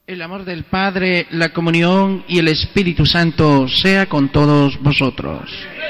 El amor del Padre, la comunión y el Espíritu Santo sea con todos vosotros.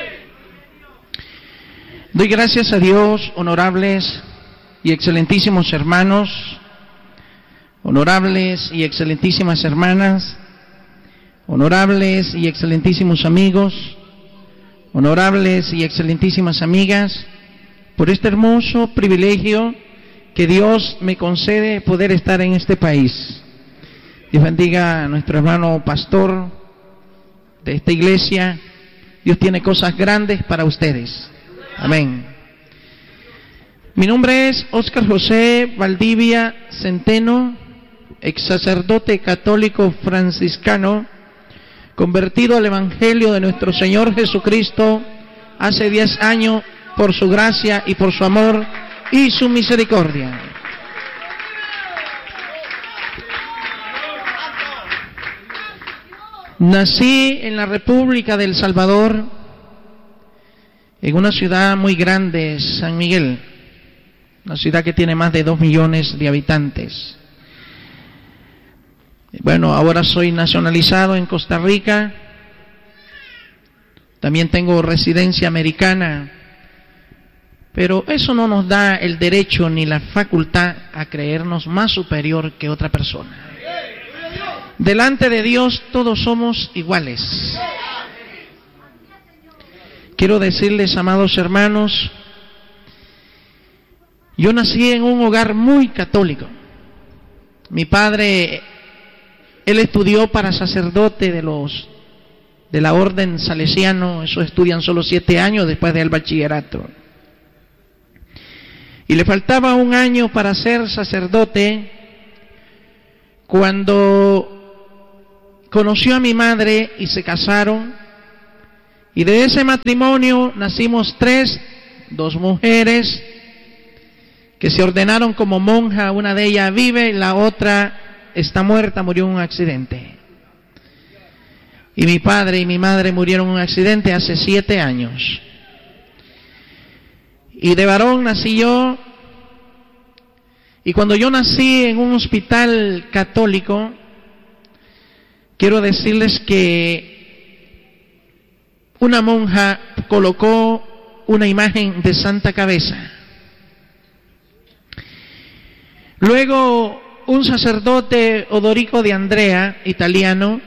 Doy gracias a Dios, honorables y excelentísimos hermanos, honorables y excelentísimas hermanas, honorables y excelentísimos amigos, honorables y excelentísimas amigas, por este hermoso privilegio que Dios me concede poder estar en este país. Dios bendiga a nuestro hermano pastor de esta iglesia. Dios tiene cosas grandes para ustedes. Amén. Mi nombre es Óscar José Valdivia Centeno, ex sacerdote católico franciscano, convertido al Evangelio de nuestro Señor Jesucristo hace 10 años por su gracia y por su amor y su misericordia. Nací en la República del Salvador, en una ciudad muy grande, San Miguel, una ciudad que tiene más de 2 millones de habitantes. Bueno, ahora soy nacionalizado en Costa Rica, también tengo residencia americana, pero eso no nos da el derecho ni la facultad a creernos más superior que otra persona. Delante de Dios todos somos iguales. Quiero decirles, amados hermanos, yo nací en un hogar muy católico. Mi padre, él estudió para sacerdote de la orden salesiano, eso estudian solo 7 años después del bachillerato. Y le faltaba 1 año para ser sacerdote cuando conoció a mi madre y se casaron, y de ese matrimonio nacimos 3, 2 mujeres que se ordenaron como monja. Una de ellas vive, la otra está muerta, murió en un accidente. Y mi padre y mi madre murieron en un accidente hace 7 años. Y de varón nací yo, y cuando yo nací en un hospital católico, quiero decirles que una monja colocó una imagen de Santa Cabeza. Luego un sacerdote, Odorico de Andrea, italiano,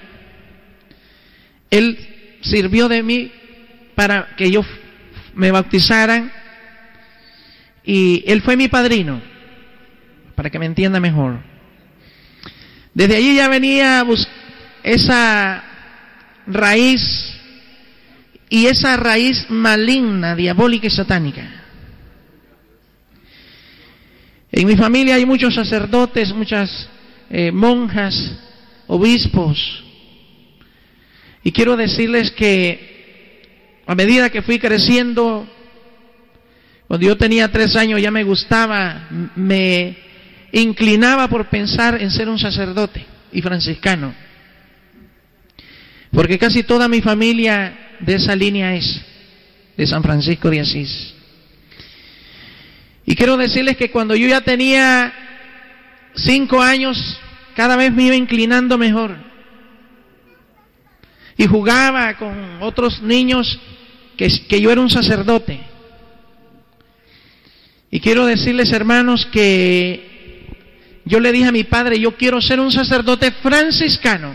él sirvió de mí para que yo me bautizaran, y él fue mi padrino, para que me entienda mejor. Desde allí ya venía esa raíz, y esa raíz maligna, diabólica y satánica. En mi familia hay muchos sacerdotes, muchas monjas, obispos, y quiero decirles que a medida que fui creciendo, cuando yo tenía 3 años ya me gustaba, me inclinaba por pensar en ser un sacerdote y franciscano, porque casi toda mi familia de esa línea es de San Francisco de Asís. Y quiero decirles que cuando yo ya tenía 5 años, cada vez me iba inclinando mejor, y jugaba con otros niños que yo era un sacerdote. Y quiero decirles, hermanos, que yo le dije a mi padre, yo quiero ser un sacerdote franciscano.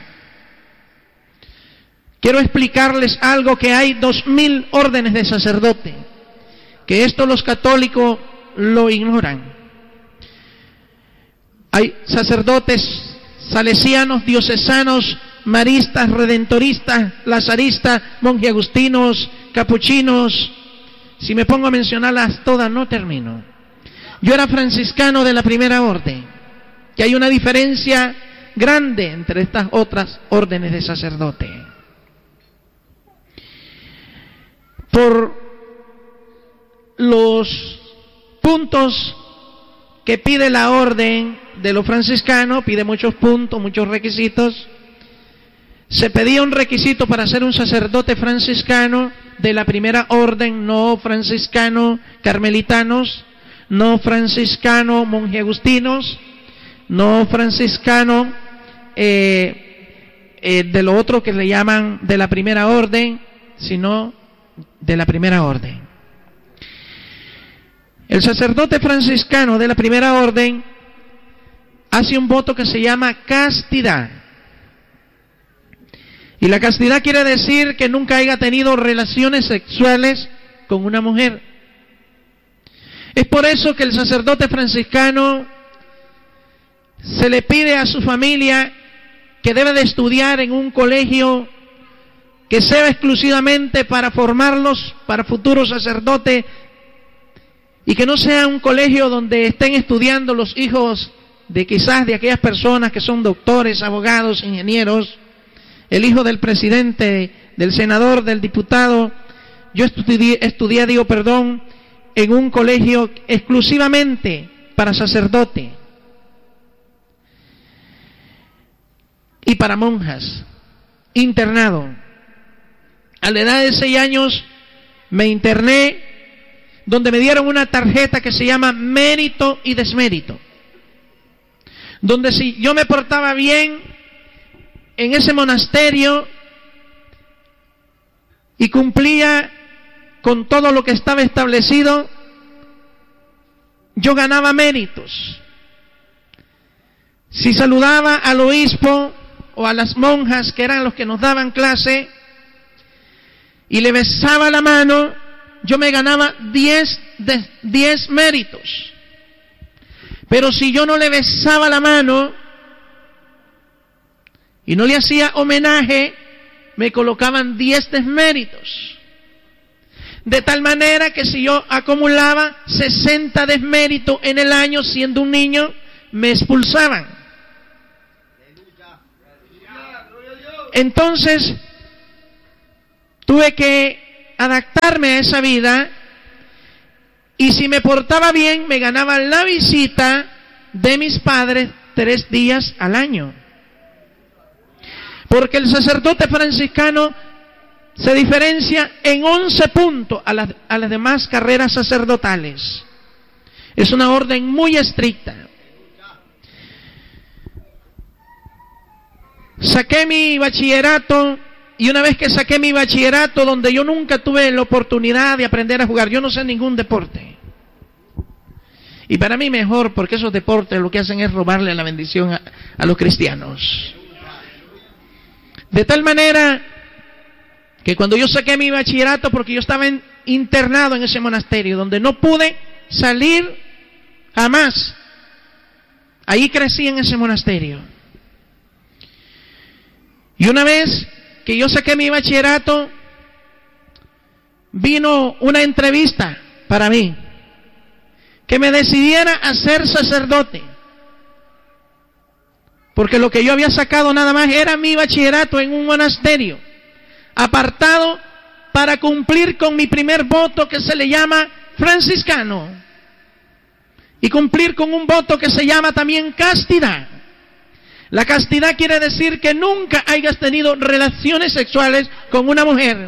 Quiero explicarles algo, que hay 2000 órdenes de sacerdote, que esto los católicos lo ignoran. Hay sacerdotes salesianos, diocesanos, maristas, redentoristas, lazaristas, monjes agustinos, capuchinos. Si me pongo a mencionarlas todas no termino. Yo era franciscano de la primera orden, que hay una diferencia grande entre estas otras órdenes de sacerdote. Por los puntos que pide la orden de los franciscanos, pide muchos puntos, muchos requisitos. Se pedía un requisito para ser un sacerdote franciscano de la primera orden, no franciscano carmelitanos, no franciscano monje agustinos, no franciscano de lo otro que le llaman de la primera orden, sino de la primera orden. El sacerdote franciscano de la primera orden hace un voto que se llama castidad. Y la castidad quiere decir que nunca haya tenido relaciones sexuales con una mujer. Es por eso que el sacerdote franciscano se le pide a su familia que debe de estudiar en un colegio que sea exclusivamente para formarlos para futuros sacerdotes, y que no sea un colegio donde estén estudiando los hijos de quizás de aquellas personas que son doctores, abogados, ingenieros, el hijo del presidente, del senador, del diputado. Yo estudié en un colegio exclusivamente para sacerdote y para monjas, internado. A la edad de 6 años me interné, donde me dieron una tarjeta que se llama mérito y desmérito, donde si yo me portaba bien en ese monasterio y cumplía con todo lo que estaba establecido, yo ganaba méritos. Si saludaba al obispo o a las monjas, que eran los que nos daban clase, y le besaba la mano, yo me ganaba 10 méritos. Pero si yo no le besaba la mano y no le hacía homenaje, me colocaban 10 desméritos. De tal manera que si yo acumulaba 60 desméritos en el año siendo un niño, me expulsaban. Entonces tuve que adaptarme a esa vida, y si me portaba bien me ganaba la visita de mis padres 3 días al año. Porque el sacerdote franciscano se diferencia en 11 puntos a las demás carreras sacerdotales. Es una orden muy estricta. Saqué mi bachillerato, y una vez que saqué mi bachillerato, donde yo nunca tuve la oportunidad de aprender a jugar, yo no sé ningún deporte. Y para mí mejor, porque esos deportes lo que hacen es robarle la bendición a los cristianos. De tal manera que cuando yo saqué mi bachillerato, porque yo estaba internado en ese monasterio, donde no pude salir jamás, ahí crecí en ese monasterio. Y una vez que yo saqué mi bachillerato, vino una entrevista para mí, que me decidiera a ser sacerdote, porque lo que yo había sacado nada más era mi bachillerato en un monasterio, apartado para cumplir con mi primer voto, que se le llama franciscano, y cumplir con un voto que se llama también castidad. La castidad quiere decir que nunca hayas tenido relaciones sexuales con una mujer.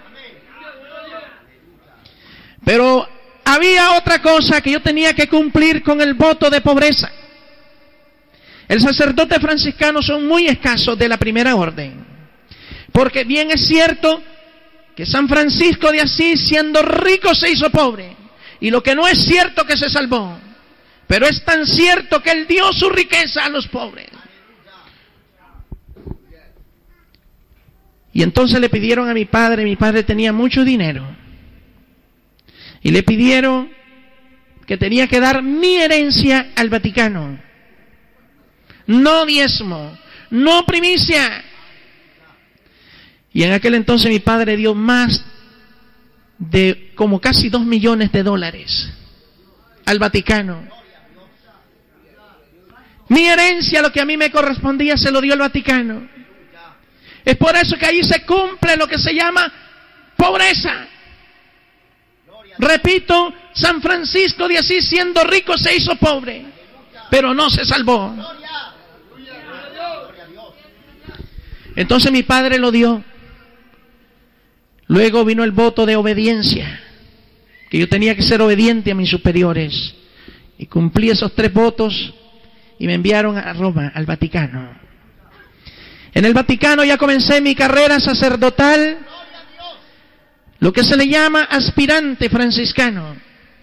Pero había otra cosa que yo tenía que cumplir con el voto de pobreza. El sacerdote franciscano son muy escasos de la primera orden. Porque bien es cierto que San Francisco de Asís, siendo rico, se hizo pobre. Y lo que no es cierto, que se salvó. Pero es tan cierto que él dio su riqueza a los pobres. Y entonces le pidieron a mi padre tenía mucho dinero, y le pidieron que tenía que dar mi herencia al Vaticano. No diezmo, no primicia. Y en aquel entonces mi padre dio más de como casi $2 millones al Vaticano. Mi herencia, lo que a mí me correspondía, se lo dio el Vaticano. Es por eso que ahí se cumple lo que se llama pobreza. Repito, San Francisco de Asís, siendo rico, se hizo pobre, pero no se salvó. Entonces mi padre lo dio. Luego vino el voto de obediencia, que yo tenía que ser obediente a mis superiores, y cumplí esos 3 votos y me enviaron a Roma, al Vaticano. En el Vaticano ya comencé mi carrera sacerdotal, lo que se le llama aspirante franciscano.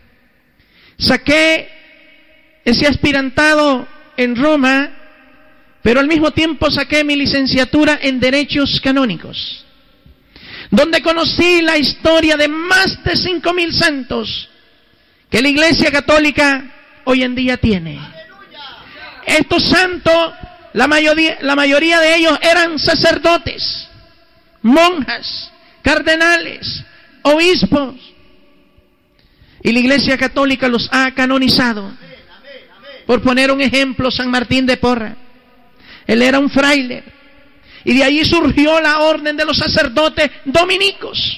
Saqué ese aspirantado en Roma, pero al mismo tiempo saqué mi licenciatura en Derechos Canónicos, donde conocí la historia de más de 5,000 santos que la Iglesia Católica hoy en día tiene. Estos santos, la mayoría de ellos eran sacerdotes, monjas, cardenales, obispos, y la Iglesia Católica los ha canonizado. Por poner un ejemplo, San Martín de Porra, él era un fraile, y de ahí surgió la orden de los sacerdotes dominicos.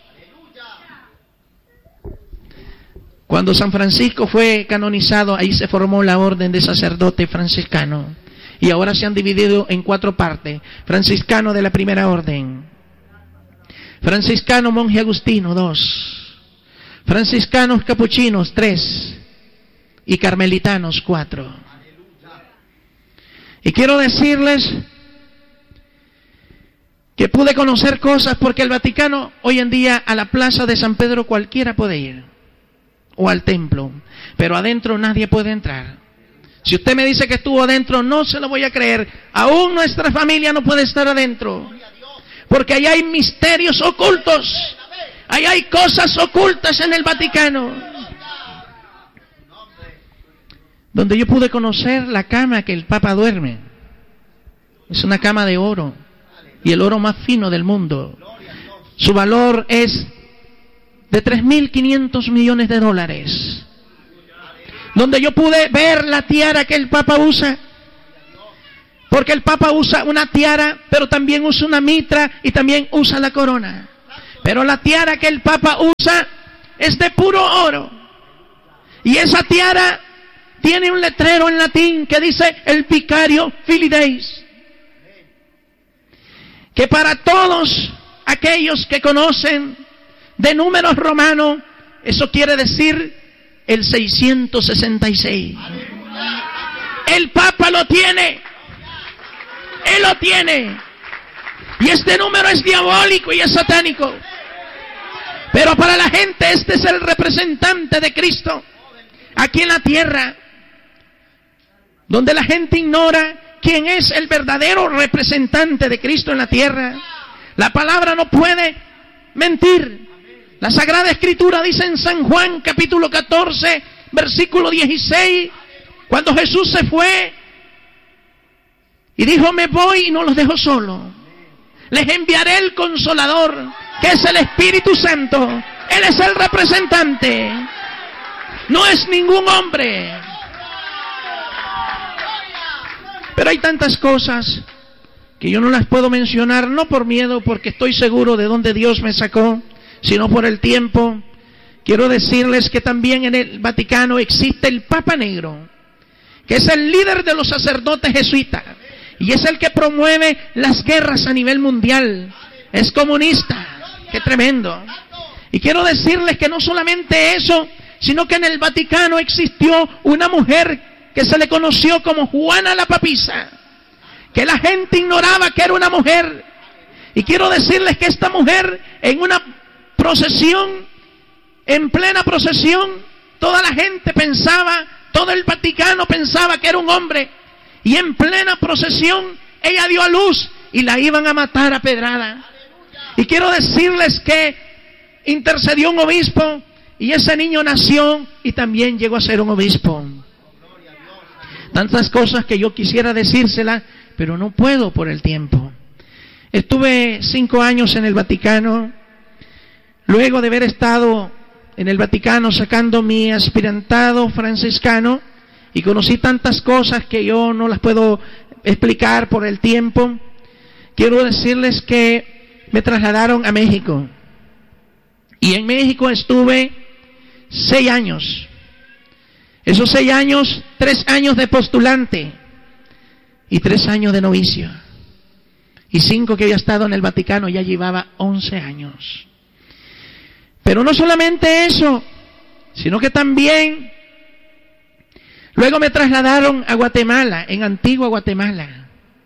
Cuando San Francisco fue canonizado, ahí se formó la orden de sacerdote franciscano, y ahora se han dividido en 4 partes: franciscano de la primera orden, franciscano monje agustino 2, franciscanos capuchinos 3 y carmelitanos 4. Y quiero decirles que pude conocer cosas, porque el Vaticano hoy en día, a la plaza de San Pedro cualquiera puede ir, o al templo, pero adentro nadie puede entrar. Si usted me dice que estuvo adentro, no se lo voy a creer. Aún nuestra familia no puede estar adentro, porque ahí hay misterios ocultos, ahí hay cosas ocultas en el Vaticano, donde yo pude conocer la cama que el Papa duerme. Es una cama de oro, y el oro más fino del mundo. Su valor es de 3.500 millones de dólares. Donde yo pude ver la tiara que el Papa usa, porque el Papa usa una tiara, pero también usa una mitra y también usa la corona. Pero la tiara que el Papa usa es de puro oro, y esa tiara tiene un letrero en latín que dice el Vicario Filii Deis, que para todos aquellos que conocen de números romanos, eso quiere decir el 666. El Papa lo tiene, él lo tiene, y este número es diabólico y es satánico, pero para la gente este es el representante de Cristo aquí en la tierra, donde la gente ignora quién es el verdadero representante de Cristo en la tierra. La palabra no puede mentir. La Sagrada Escritura dice en San Juan capítulo 14 versículo 16, cuando Jesús se fue y dijo: me voy y no los dejo solos, les enviaré el Consolador, que es el Espíritu Santo. Él es el representante, no es ningún hombre. Pero hay tantas cosas que yo no las puedo mencionar, no por miedo, porque estoy seguro de dónde Dios me sacó, sino por el tiempo. Quiero decirles que también en el Vaticano existe el Papa Negro, que es el líder de los sacerdotes jesuitas, y es el que promueve las guerras a nivel mundial. Es comunista. ¡Qué tremendo! Y quiero decirles que no solamente eso, sino que en el Vaticano existió una mujer que se le conoció como Juana la Papisa, que la gente ignoraba que era una mujer. Y quiero decirles que esta mujer, en una procesión, en plena procesión, toda la gente pensaba, todo el Vaticano pensaba que era un hombre, y en plena procesión ella dio a luz y la iban a matar a pedrada. Y quiero decirles que intercedió un obispo, y ese niño nació y también llegó a ser un obispo. Tantas cosas que yo quisiera decírselas, pero no puedo por el tiempo. Estuve 5 años en el Vaticano, luego de haber estado en el Vaticano sacando mi aspirantado franciscano, y conocí tantas cosas que yo no las puedo explicar por el tiempo. Quiero decirles que me trasladaron a México, y en México estuve 6 años. Esos 6 años, 3 años de postulante y 3 años de novicio, y 5 que había estado en el Vaticano, ya llevaba 11 años. Pero no solamente eso, sino que también luego me trasladaron a Guatemala, en Antigua Guatemala,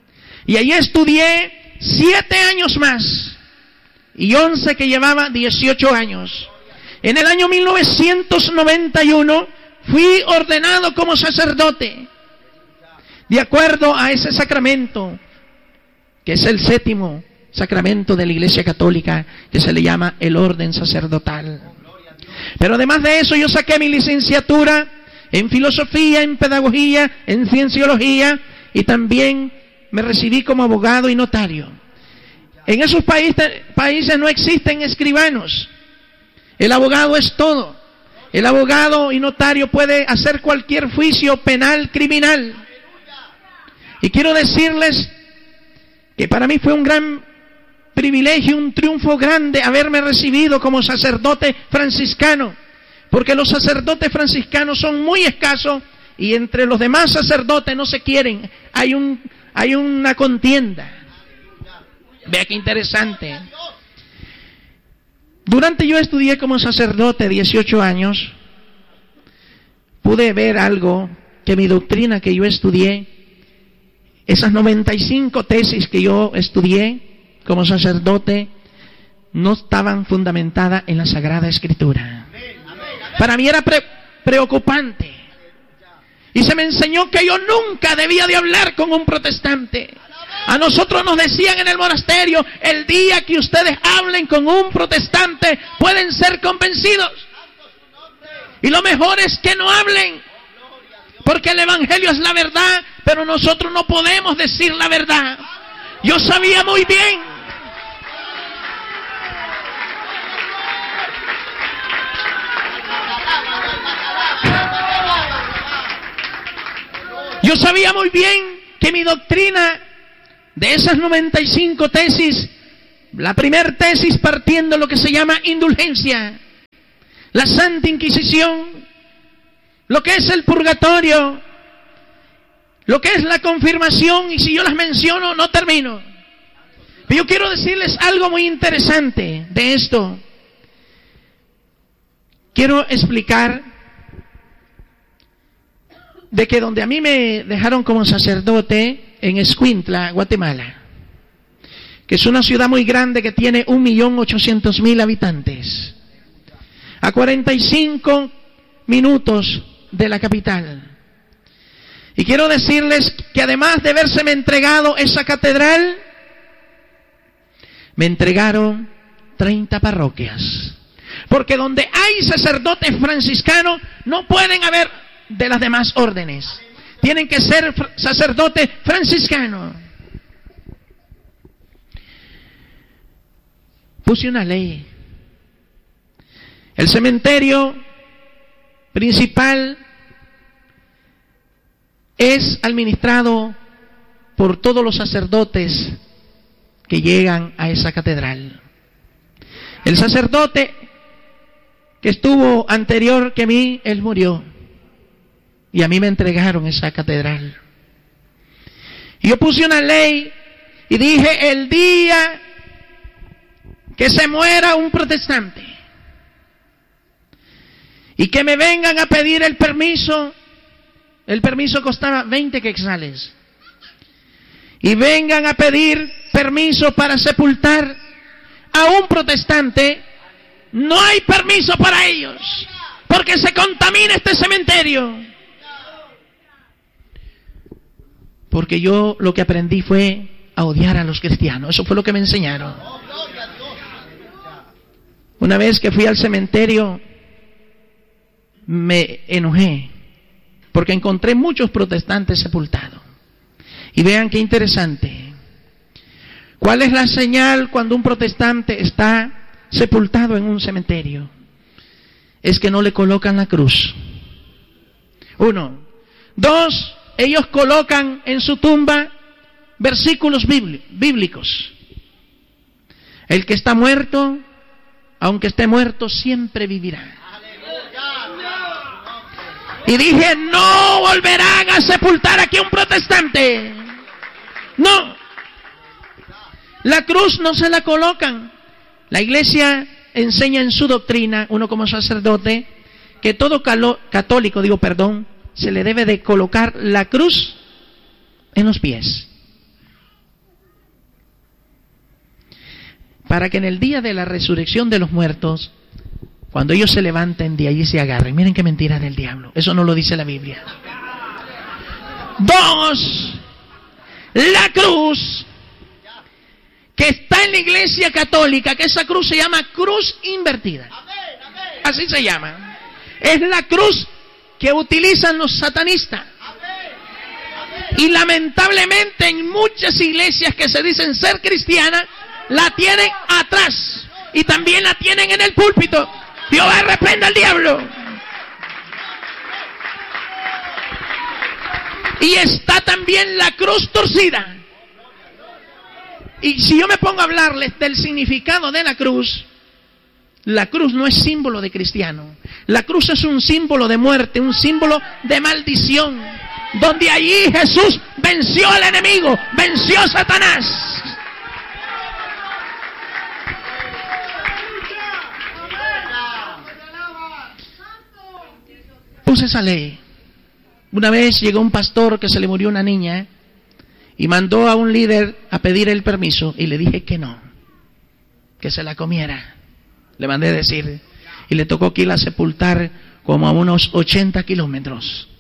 Y allí estudié 7 años más. Y 11 que llevaba 18 años. En el año 1991 fui ordenado como sacerdote. De acuerdo a ese sacramento, que es el 7º sacramento de la Iglesia Católica, que se le llama el orden sacerdotal. Pero además de eso, yo saqué mi licenciatura en filosofía, en pedagogía, en cienciología, y también me recibí como abogado y notario. En esos países no existen escribanos. El abogado es todo. El abogado y notario puede hacer cualquier juicio penal, criminal. Y quiero decirles que para mí fue un gran privilegio, un triunfo grande haberme recibido como sacerdote franciscano, porque los sacerdotes franciscanos son muy escasos y entre los demás sacerdotes no se quieren, hay una contienda. Vea qué interesante. Durante yo estudié como sacerdote 18 años, pude ver algo que mi doctrina que yo estudié, esas 95 tesis que yo estudié como sacerdote, no estaban fundamentadas en la Sagrada Escritura. Para mí era preocupante. Y se me enseñó que yo nunca debía de hablar con un protestante. A nosotros nos decían en el monasterio, el día que ustedes hablen con un protestante, pueden ser convencidos. Y lo mejor es que no hablen. Porque el Evangelio es la verdad, pero nosotros no podemos decir la verdad. Yo sabía muy bien. Yo sabía muy bien que mi doctrina, de esas 95 tesis, la primera tesis partiendo de lo que se llama indulgencia, la Santa Inquisición, lo que es el purgatorio, lo que es la confirmación, y si yo las menciono no termino. Pero yo quiero decirles algo muy interesante de esto. Quiero explicar de que donde a mí me dejaron como sacerdote, en Escuintla, Guatemala, que es una ciudad muy grande que tiene 1.800.000 habitantes, a 45 minutos de la capital. Y quiero decirles que además de habérseme entregado esa catedral, me entregaron 30 parroquias. Porque donde hay sacerdotes franciscanos, no pueden haber de las demás órdenes. Tienen que ser sacerdotes franciscanos. Puse una ley. El cementerio principal es administrado por todos los sacerdotes que llegan a esa catedral. El sacerdote que estuvo anterior que mí, él murió. Y a mí me entregaron esa catedral. Y yo puse una ley y dije, el día que se muera un protestante y que me vengan a pedir el permiso costaba 20 quetzales, y vengan a pedir permiso para sepultar a un protestante, no hay permiso para ellos, porque se contamina este cementerio. Porque yo lo que aprendí fue a odiar a los cristianos. Eso fue lo que me enseñaron. Una vez que fui al cementerio, me enojé, porque encontré muchos protestantes sepultados. Y vean qué interesante. ¿Cuál es la señal cuando un protestante está sepultado en un cementerio? Es que no le colocan la cruz. 1. 2. Ellos colocan en su tumba versículos bíblicos. El que está muerto, aunque esté muerto, siempre vivirá. Y dije, no volverán a sepultar aquí a un protestante. No. La cruz no se la colocan. La iglesia enseña en su doctrina, uno como sacerdote, que todo católico, se le debe de colocar la cruz en los pies. para que en el día de la resurrección de los muertos, cuando ellos se levanten de allí se agarren. Miren qué mentira del diablo. Eso no lo dice la Biblia. 2, la cruz que está en la Iglesia Católica, que esa cruz se llama cruz invertida. Así se llama. Es la cruz que utilizan los satanistas. Y lamentablemente en muchas iglesias que se dicen ser cristianas, la tienen atrás. Y también la tienen en el púlpito. Dios reprenda al diablo. Y está también la cruz torcida. Y si yo me pongo a hablarles del significado de la cruz no es símbolo de cristiano. La cruz es un símbolo de muerte, un símbolo de maldición, donde allí Jesús venció al enemigo, venció a Satanás. Puse esa ley. Una vez llegó un pastor que se le murió una niña y mandó a un líder a pedir el permiso y le dije que no, que se la comiera. Le mandé decir, y le tocó que ir a sepultar como a unos 80 kilómetros.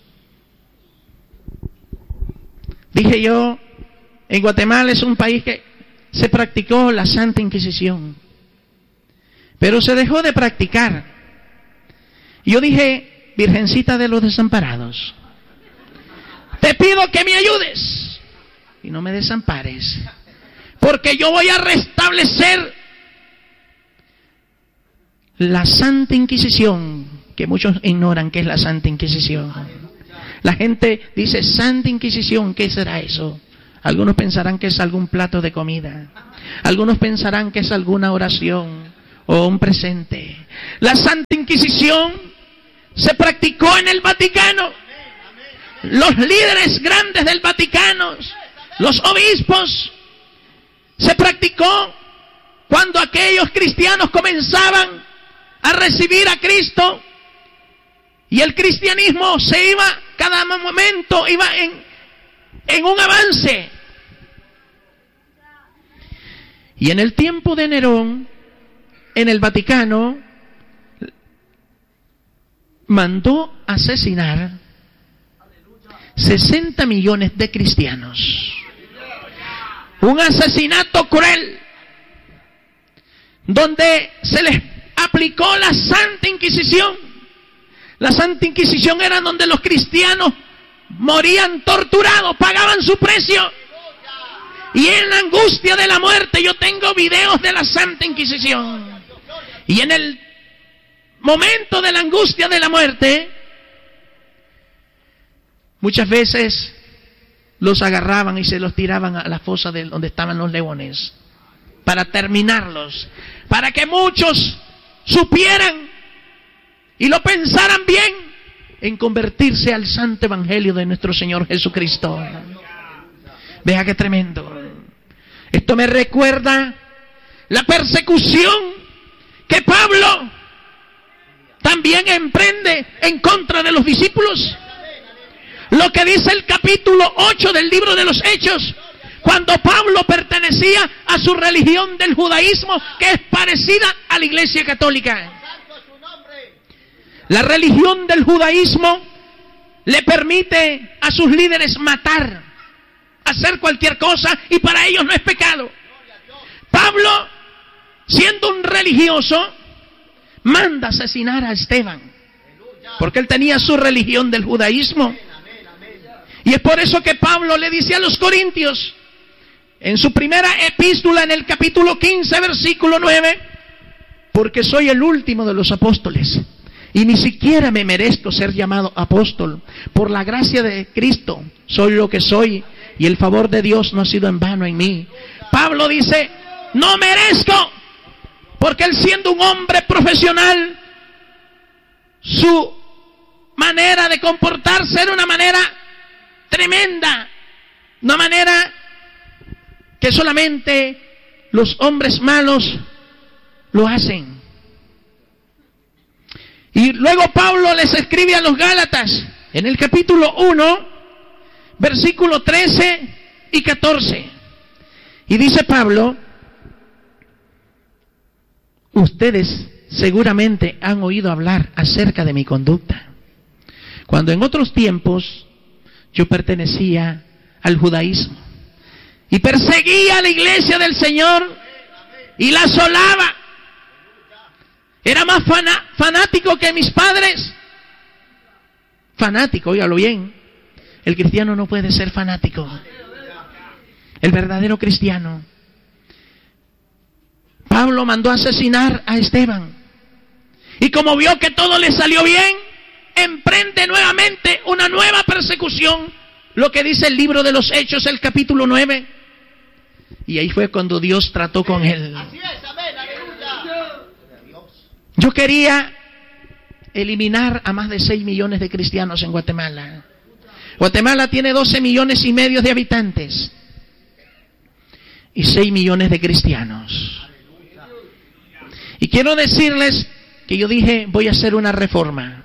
Dije yo, en Guatemala es un país que se practicó la Santa Inquisición, pero se dejó de practicar. Y yo dije, Virgencita de los Desamparados, te pido que me ayudes y no me desampares, porque yo voy a restablecer la Santa Inquisición, que muchos ignoran qué es la Santa Inquisición. La gente dice, Santa Inquisición, ¿qué será eso? Algunos pensarán que es algún plato de comida. Algunos pensarán que es alguna oración o un presente. La Santa Inquisición se practicó en el Vaticano. Los líderes grandes del Vaticano, los obispos, se practicó cuando aquellos cristianos comenzaban a recibir a Cristo, y el cristianismo se iba, cada momento iba en un avance. Y en el tiempo de Nerón, en el Vaticano, mandó asesinar 60 millones de cristianos. Un asesinato cruel, donde se les aplicó la Santa Inquisición. La Santa Inquisición era donde los cristianos morían torturados, pagaban su precio. Y en la angustia de la muerte, yo tengo videos de la Santa Inquisición. Y en el momento de la angustia de la muerte, muchas veces los agarraban y se los tiraban a la fosa de donde estaban los leones, para terminarlos, para que muchos supieran y lo pensaran bien en convertirse al santo evangelio de nuestro Señor Jesucristo. Vea qué tremendo. Esto me recuerda la persecución que Pablo también emprende en contra de los discípulos. Lo que dice el capítulo 8 del libro de los Hechos, cuando Pablo pertenecía a su religión del judaísmo, que es parecida a la Iglesia Católica. La religión del judaísmo le permite a sus líderes matar, hacer cualquier cosa, y para ellos no es pecado. Pablo, siendo un religioso, manda asesinar a Esteban, porque él tenía su religión del judaísmo. Y es por eso que Pablo le dice a los corintios, en su primera epístola, en el capítulo 15, versículo 9, porque soy el último de los apóstoles, y ni siquiera me merezco ser llamado apóstol. Por la gracia de Cristo soy lo que soy, y el favor de Dios no ha sido en vano en mí. Pablo dice, no merezco, porque él, siendo un hombre profesional, su manera de comportarse era una manera tremenda, una manera que solamente los hombres malos lo hacen. Y luego Pablo les escribe a los Gálatas en el capítulo 1, versículo 13 y 14. Y dice Pablo, Ustedes seguramente han oído hablar acerca de mi conducta. Cuando en otros tiempos yo pertenecía al judaísmo y perseguía a la iglesia del Señor y la asolaba. Era más fanático que mis padres. Fanático, óigalo bien. El cristiano no puede ser fanático. El verdadero cristiano. Pablo mandó asesinar a Esteban. Y como vio que todo le salió bien, emprende nuevamente una nueva persecución. Lo que dice el libro de los Hechos, el capítulo 9. Y ahí fue cuando Dios trató con él. Yo quería eliminar a más de 6 millones de cristianos en Guatemala. Guatemala tiene 12 millones y medio de habitantes y 6 millones de cristianos. Y quiero decirles que yo dije, voy a hacer una reforma.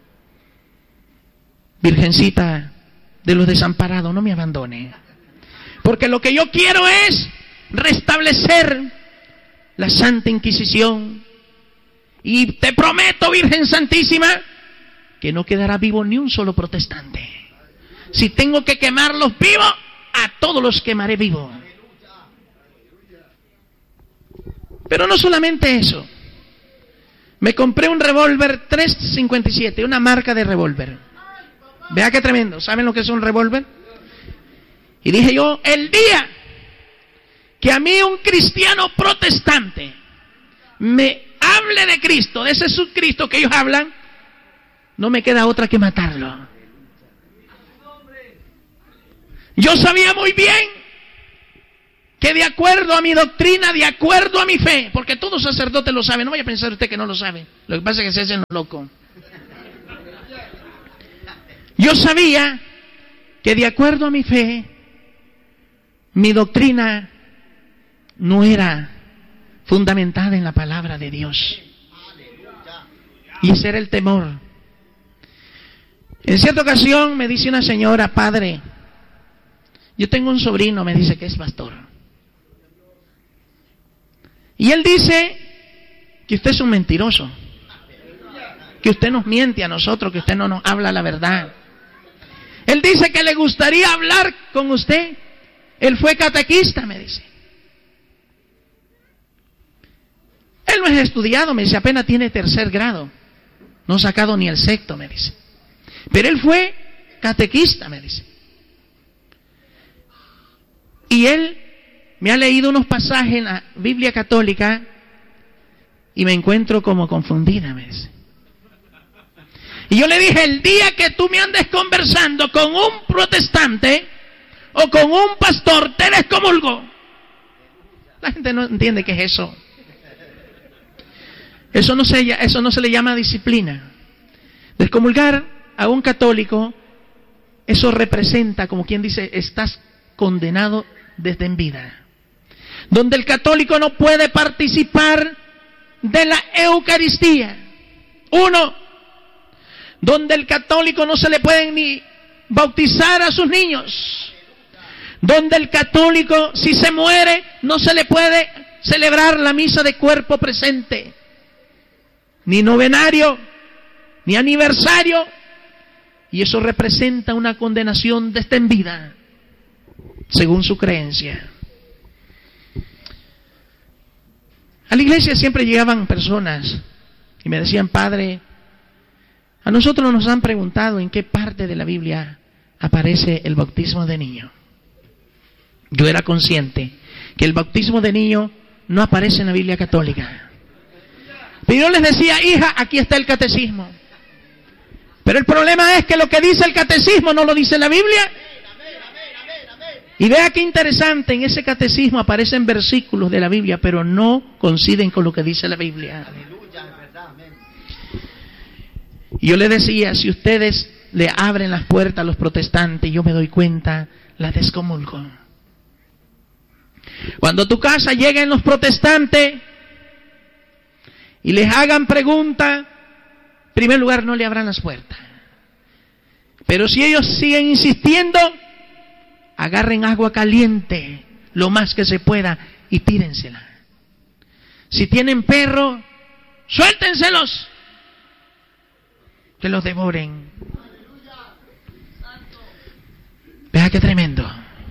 Virgencita de los desamparados, no me abandone. Porque lo que yo quiero es restablecer la Santa Inquisición. Y te prometo, Virgen Santísima, que no quedará vivo ni un solo protestante. Si tengo que quemarlos vivos, a todos los quemaré vivos. Pero no solamente eso. Me compré un revólver 357, una marca de revólver. Vea qué tremendo. ¿Saben lo que es un revólver? Y dije yo, el día que a mí un cristiano protestante me hable de Cristo, de ese Jesucristo que ellos hablan, no me queda otra que matarlo. Yo sabía muy bien que de acuerdo a mi doctrina, de acuerdo a mi fe, porque todo sacerdote lo sabe, no vaya a pensar usted que no lo sabe, lo que pasa es que se hacen loco. Yo sabía que de acuerdo a mi fe, mi doctrina no era fundamentada en la palabra de Dios. Y ese era el temor. En cierta ocasión me dice una señora, padre, yo tengo un sobrino, me dice que es pastor. Y él dice que usted es un mentiroso, que usted nos miente a nosotros, que usted no nos habla la verdad. Él dice que le gustaría hablar con usted. Él fue catequista, me dice. Él no es estudiado, me dice, apenas tiene 3er grado. No ha sacado ni el 6º, me dice. Pero él fue catequista, me dice. Y él me ha leído unos pasajes en la Biblia católica y me encuentro como confundida, me dice. Y yo le dije, el día que tú me andes conversando con un protestante o con un pastor, te descomulgo. La gente no entiende qué es eso. Eso no se le llama disciplina. Descomulgar a un católico, eso representa, como quien dice, estás condenado desde en vida. Donde el católico no puede participar de la Eucaristía. 1. Donde el católico no se le pueden ni bautizar a sus niños. Donde el católico, si se muere, no se le puede celebrar la misa de cuerpo presente. Ni novenario, ni aniversario. Y eso representa una condenación desde en vida, según su creencia. A la iglesia siempre llegaban personas y me decían, padre, a nosotros nos han preguntado en qué parte de la Biblia aparece el bautismo de niño. Yo era consciente que el bautismo de niño no aparece en la Biblia católica. Pero yo les decía, hija, aquí está el catecismo. Pero el problema es que lo que dice el catecismo no lo dice la Biblia. Y vea qué interesante, en ese catecismo aparecen versículos de la Biblia, pero no coinciden con lo que dice la Biblia. Y yo le decía, si ustedes le abren las puertas a los protestantes, yo me doy cuenta, las descomulgo. Cuando a tu casa lleguen los protestantes y les hagan pregunta, en primer lugar no le abran las puertas. Pero si ellos siguen insistiendo, agarren agua caliente lo más que se pueda y tírensela. Si tienen perro, suéltenselos, que los devoren. Vea qué tremendo.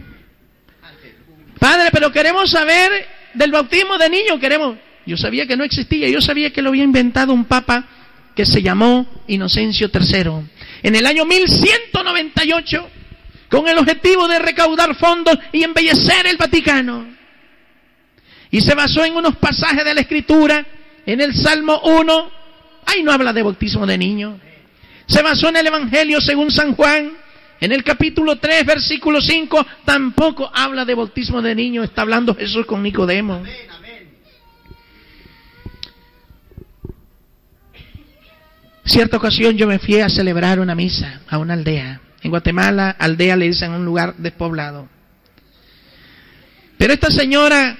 Padre, pero queremos saber del bautismo de niños, queremos. Yo sabía que no existía, yo sabía que lo había inventado un papa que se llamó Inocencio III. En el año 1198, con el objetivo de recaudar fondos y embellecer el Vaticano. Y se basó en unos pasajes de la Escritura, en el Salmo 1, ahí no habla de bautismo de niños. Se basó en el Evangelio según San Juan, en el capítulo 3, versículo 5, tampoco habla de bautismo de niños, está hablando Jesús con Nicodemo. Cierta ocasión yo me fui a celebrar una misa a una aldea. En Guatemala, aldea le dicen un lugar despoblado. Pero esta señora,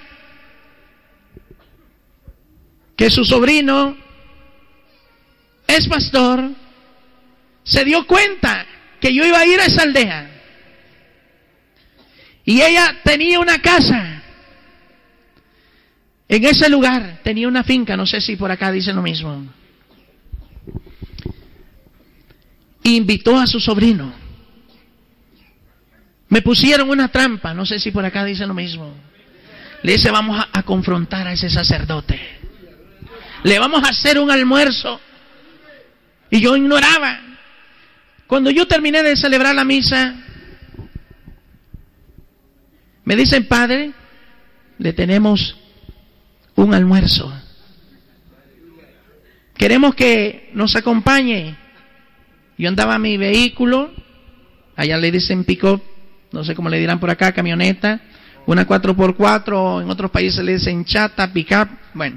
que su sobrino es pastor, se dio cuenta que yo iba a ir a esa aldea. Y ella tenía una casa en ese lugar, tenía una finca, no sé si por acá dicen lo mismo. Invitó a su sobrino. Me pusieron una trampa, no sé si por acá dicen lo mismo. Le dice, vamos a confrontar a ese sacerdote. Le vamos a hacer un almuerzo. Y yo ignoraba. Cuando yo terminé de celebrar la misa, me dicen, padre, le tenemos un almuerzo. Queremos que nos acompañe. Yo andaba en mi vehículo, allá le dicen pick-up, no sé cómo le dirán por acá, camioneta, una 4x4, en otros países le dicen chata, pick-up, bueno,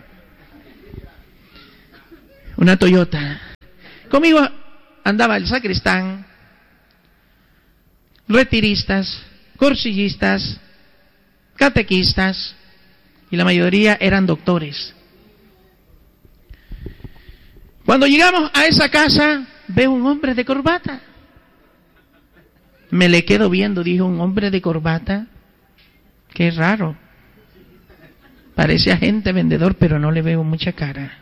una Toyota. Conmigo andaba el sacristán, retiristas, cursillistas, catequistas, y la mayoría eran doctores. Cuando llegamos a esa casa, veo un hombre de corbata. Me le quedo viendo, dijo, un hombre de corbata. Qué raro. Parece agente vendedor, pero no le veo mucha cara.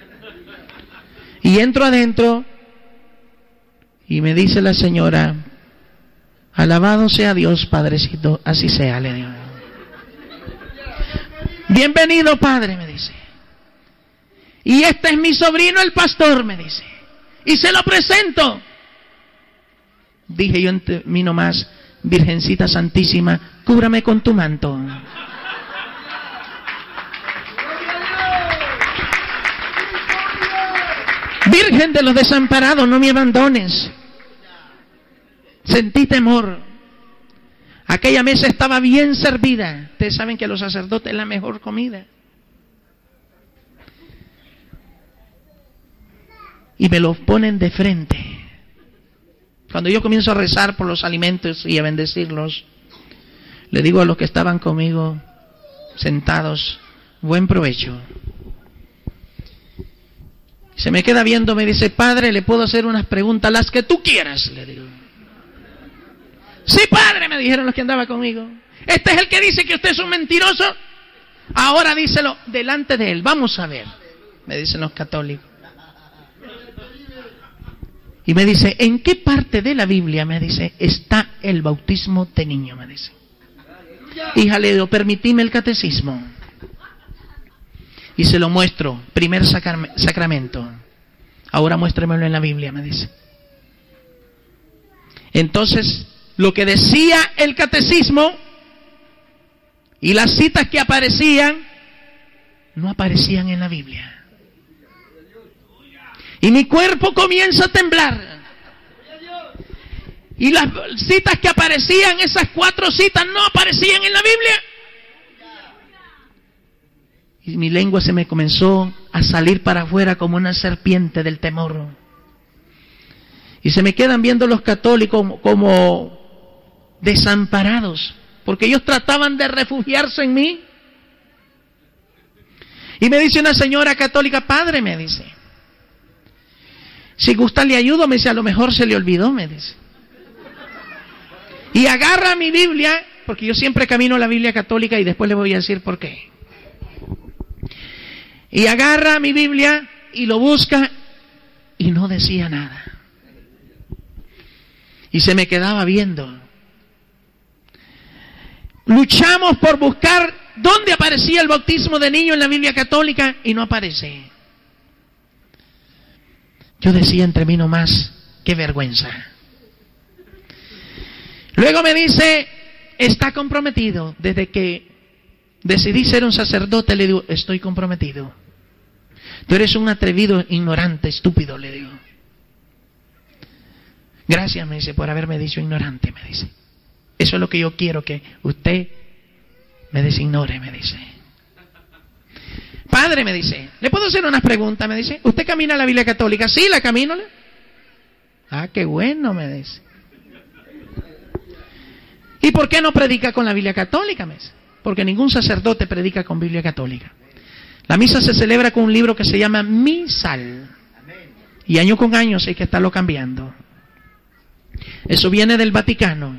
Y entro adentro y me dice la señora, alabado sea Dios, Padrecito, así sea, le digo. Bienvenido, Padre, me dice. Y este es mi sobrino, el pastor, me dice. Y se lo presento. Dije yo entre mí nomás, Virgencita Santísima, cúbrame con tu manto. Virgen de los desamparados, no me abandones. Sentí temor. Aquella mesa estaba bien servida. Ustedes saben que los sacerdotes es la mejor comida. Y me los ponen de frente. Cuando yo comienzo a rezar por los alimentos y a bendecirlos, le digo a los que estaban conmigo sentados, buen provecho. Se me queda viendo, me dice, padre, ¿le puedo hacer unas preguntas? Las que tú quieras, le digo. Sí, padre, me dijeron los que andaban conmigo. Este es el que dice que usted es un mentiroso. Ahora díselo delante de él. Vamos a ver, me dicen los católicos. Y me dice, ¿en qué parte de la Biblia, me dice, está el bautismo de niño? Me dice. Hija, le digo, permitime el catecismo. Y se lo muestro, primer sacramento. Ahora muéstremelo en la Biblia, me dice. Entonces, lo que decía el catecismo y las citas que aparecían, no aparecían en la Biblia. Y mi cuerpo comienza a temblar. Y las citas que aparecían, esas 4 citas, no aparecían en la Biblia. Y mi lengua se me comenzó a salir para afuera como una serpiente del temor. Y se me quedan viendo los católicos como desamparados, porque ellos trataban de refugiarse en mí. Y me dice una señora católica, padre, me dice, si gusta le ayudo, me dice, a lo mejor se le olvidó, me dice. Y agarra mi Biblia, porque yo siempre camino la Biblia católica y después le voy a decir por qué. Y agarra mi Biblia y lo busca y no decía nada. Y se me quedaba viendo. Luchamos por buscar dónde aparecía el bautismo de niño en la Biblia católica y no aparece. Yo decía entre mí nomás, qué vergüenza. Luego me dice, está comprometido. Desde que decidí ser un sacerdote, le digo, estoy comprometido. Tú eres un atrevido, ignorante, estúpido, le digo. Gracias, me dice, por haberme dicho ignorante, me dice. Eso es lo que yo quiero, que usted me designore, me dice. Padre, me dice, ¿le puedo hacer unas preguntas? Me dice, ¿usted camina la Biblia católica? Sí, la camino. Ah, qué bueno, me dice. ¿Y por qué no predica con la Biblia católica? Me dice. Porque ningún sacerdote predica con Biblia católica. La misa se celebra con un libro que se llama Misal. Y año con año hay que estarlo cambiando. Eso viene del Vaticano.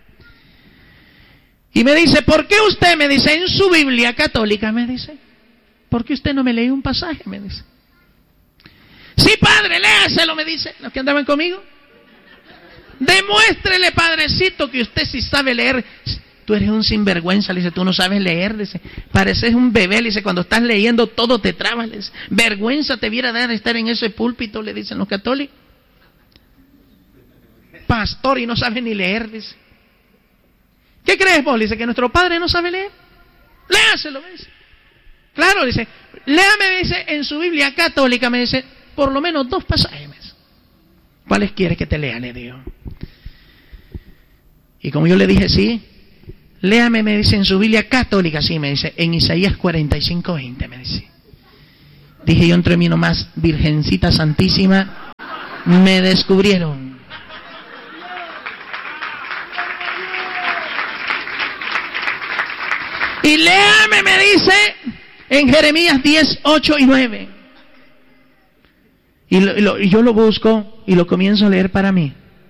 Y me dice, ¿por qué usted, me dice, en su Biblia católica, me dice, ¿por qué usted no me lee un pasaje? Me dice. Sí, padre, léaselo, me dice, los que andaban conmigo. Demuéstrele, padrecito, que usted sí sabe leer. Tú eres un sinvergüenza, le dice, tú no sabes leer, le dice, pareces un bebé, le dice, cuando estás leyendo todo te trabas, le dice, vergüenza te viera dar estar en ese púlpito, le dicen los católicos. Pastor, y no sabe ni leer, dice. ¿Qué crees vos? Le dice, que nuestro padre no sabe leer. Léaselo, me dice. Claro, dice, léame, me dice, en su Biblia católica, me dice, por lo menos 2 pasajes. ¿Cuáles quieres que te lea? Le digo. Y como yo le dije, sí, léame, me dice, en su Biblia católica, sí, me dice, en Isaías 45:20, me dice. Dije yo entre mí nomás, Virgencita Santísima, me descubrieron. Y léame, me dice, en Jeremías 10:8 y 9. Y yo lo busco y lo comienzo a leer para mí.